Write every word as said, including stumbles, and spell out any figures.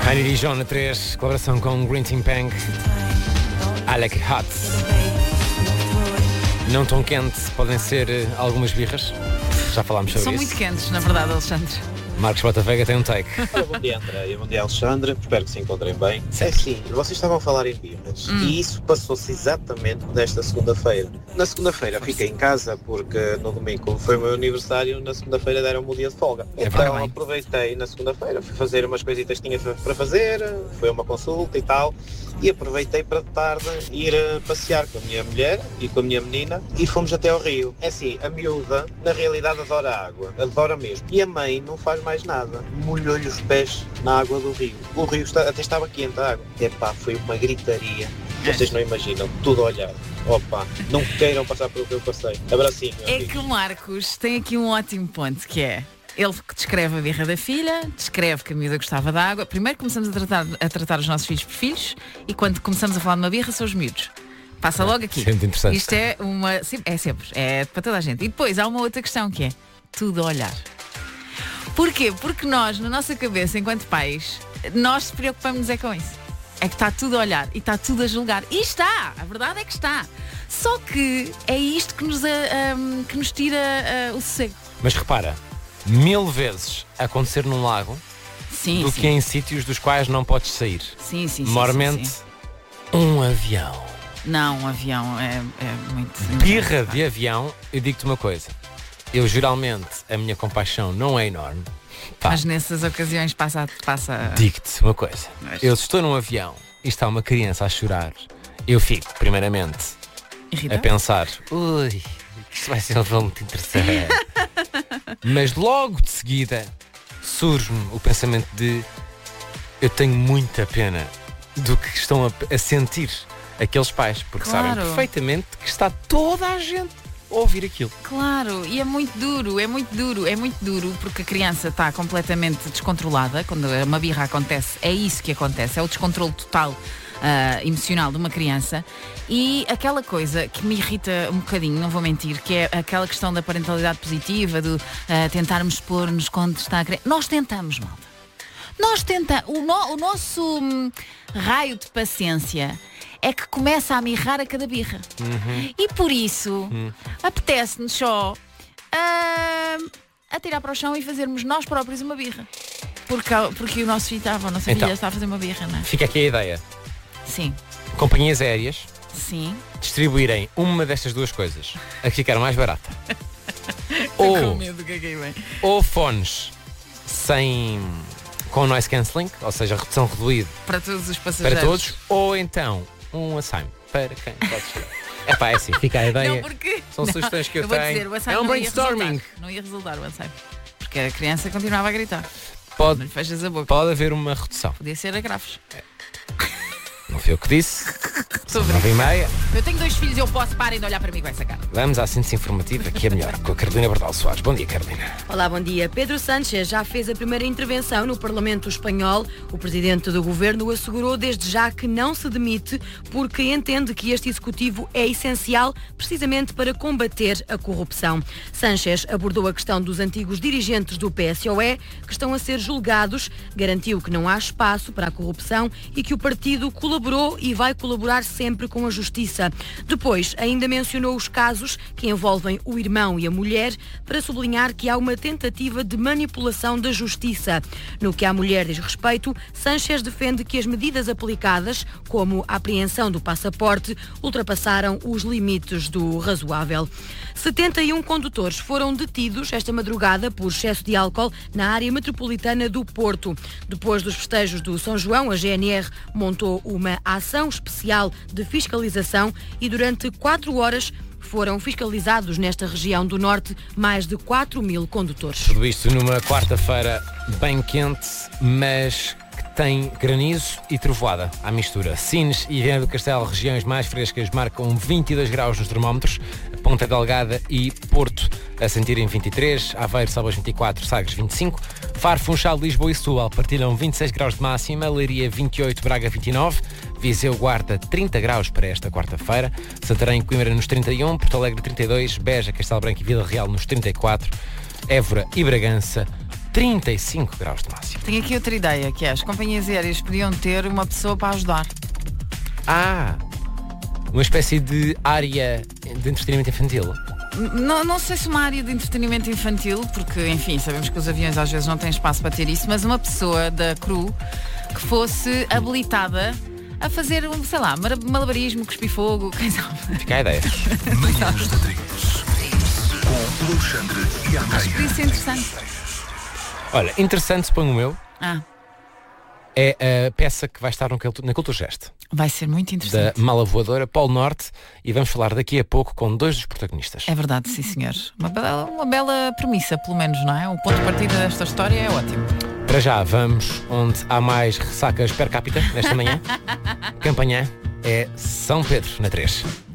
Annie Dijon na três, colaboração com Green Team Pang. I like it hot. Não tão quente, podem ser algumas birras. Já falámos sobre São isso. muito quentes, na verdade, Alexandre. Marcos Botavega tem um take. Olá, bom dia, André. Bom dia, Alexandre. Espero que se encontrem bem. É sim, vocês estavam a falar em birras hum. e isso passou-se exatamente nesta segunda-feira. Na segunda-feira fiquei em casa porque no domingo, como foi o meu aniversário, na segunda-feira deram-me o dia de folga. É então bem. Aproveitei na segunda-feira, fui fazer umas coisitas que tinha para fazer, foi uma consulta e tal. E aproveitei para de tarde ir a passear com a minha mulher e com a minha menina e fomos até ao rio. É assim, a miúda na realidade adora a água, adora mesmo. E a mãe não faz mais nada, molhou-lhe os pés na água do rio. O rio está, até estava quente a água. Epá, foi uma gritaria. Vocês não imaginam, tudo a olhar. Opa, não queiram passar pelo que eu passei. Abracinho. É amigos. que o Marcos tem aqui um ótimo ponto, que é... Ele descreve a birra da filha, descreve que a miúda gostava da água. Primeiro começamos a tratar, a tratar os nossos filhos por filhos e quando começamos a falar de uma birra são os miúdos. Passa logo aqui. Sempre interessante. Isto é uma... É sempre, é para toda a gente. E depois há uma outra questão que é tudo a olhar. Porquê? Porque nós, na nossa cabeça, enquanto pais, nós se preocupamos é com isso. É que está tudo a olhar e está tudo a julgar. E está! A verdade é que está. Só que é isto que nos, a, um, que nos tira uh, o sossego. Mas repara, mil vezes acontecer num lago sim, do sim. que em sítios dos quais não podes sair. Sim, sim, Mormente, sim, sim. um avião. Não, um avião é, é muito... Birra de avião, eu digo-te uma coisa. Eu geralmente, a minha compaixão não é enorme. Pá, mas nessas ocasiões passa... passa... digo-te uma coisa. Mas... Eu estou num avião e está uma criança a chorar. Eu fico, primeiramente, Irritado? a pensar, ui, isto vai ser um filme muito interessante. Mas logo de seguida surge-me o pensamento de eu tenho muita pena do que estão a, a sentir aqueles pais, porque claro. sabem perfeitamente que está toda a gente a ouvir aquilo. Claro, e é muito duro, é muito duro, é muito duro porque a criança está completamente descontrolada. Quando uma birra acontece, é isso que acontece, é o descontrole total Uh, emocional de uma criança. E aquela coisa que me irrita um bocadinho, não vou mentir, que é aquela questão da parentalidade positiva, de uh, tentarmos expor-nos quando está a criança. Nós tentamos, malta. Nós tentamos. O, no, o nosso hum, raio de paciência é que começa a mirrar a cada birra. Uhum. E por isso uhum. apetece-nos só uh, atirar para o chão e fazermos nós próprios uma birra. Porque, porque o nosso filho estava, a nossa então, filha está a fazer uma birra, não é? Fica aqui a ideia. Sim. Companhias aéreas Sim. distribuírem uma destas duas coisas a que ficar mais barata. ou, ou, com medo que é bem. ou fones sem com noise cancelling, ou seja, redução reduzida para todos os passageiros. Para todos, ou então um Assaime para quem pode chegar. É pá, é assim, fica a ideia. Não, porque... São não, sugestões que eu, eu vou tenho. Dizer, é um não brainstorming. Ia não ia resultar o Assaime. Porque a criança continuava a gritar. Pode, não lhe fechas a boca. Pode haver uma redução. Podia ser a graves. É. Não foi eu que disse. São nove e meia. Eu tenho dois filhos e eu posso parem de olhar para mim com essa cara. Vamos à síntese informativa, que é melhor, com a Carolina Bardal Soares. Bom dia, Carolina. Olá, bom dia. Pedro Sánchez já fez a primeira intervenção no Parlamento espanhol. O presidente do governo assegurou desde já que não se demite porque entende que este executivo é essencial precisamente para combater a corrupção. Sánchez abordou a questão dos antigos dirigentes do P S O E que estão a ser julgados, garantiu que não há espaço para a corrupção e que o partido colaborou e vai colaborar sempre com a justiça. Depois, ainda mencionou os casos que envolvem o irmão e a mulher para sublinhar que há uma tentativa de manipulação da justiça. No que à mulher diz respeito, Sánchez defende que as medidas aplicadas, como a apreensão do passaporte, ultrapassaram os limites do razoável. setenta e um condutores foram detidos esta madrugada por excesso de álcool na área metropolitana do Porto. Depois dos festejos do São João, a G N R montou uma ação especial de fiscalização e durante quatro horas foram fiscalizados nesta região do Norte mais de quatro mil condutores. Tudo isto numa quarta-feira bem quente, mas que tem granizo e trovoada à mistura. Sines e Viana do Castelo, regiões mais frescas, marcam vinte e dois graus nos termómetros. Ponta Delgada e Porto a sentirem vinte e três, Aveiro, Salvador vinte e quatro, Sagres vinte e cinco, Faro, Funchal, Lisboa e Setúbal partilham vinte e seis graus de máxima, Leiria vinte e oito, Braga vinte e nove, Viseu, Guarda trinta graus para esta quarta-feira, Santarém e Coimbra nos trinta e um, Porto Alegre trinta e dois, Beja, Castelo Branco e Vila Real nos trinta e quatro, Évora e Bragança trinta e cinco graus de máximo. Tenho aqui outra ideia, que é as companhias aéreas podiam ter uma pessoa para ajudar. Ah, uma espécie de área de entretenimento infantil. Não, não sei se uma área de entretenimento infantil, porque, enfim, sabemos que os aviões às vezes não têm espaço para ter isso, mas uma pessoa da crew que fosse habilitada a fazer, um, sei lá, malabarismo, cuspir-fogo, quem sabe. Fica a ideia. Manhãs da três, com Alexandre e Andréia. Acho que podia ser interessante. Olha, interessante, suponho o meu, Ah, é a peça que vai estar no, Cultu- na Culturgest, vai ser muito da interessante. Mala Voadora, Polo Norte, e vamos falar daqui a pouco com dois dos protagonistas. É verdade, sim senhor. Uma bela, uma bela premissa, pelo menos, não é? O ponto de partida desta história é ótimo. Para já, vamos onde há mais ressacas per capita nesta manhã. Campanhã é São Pedro, na três.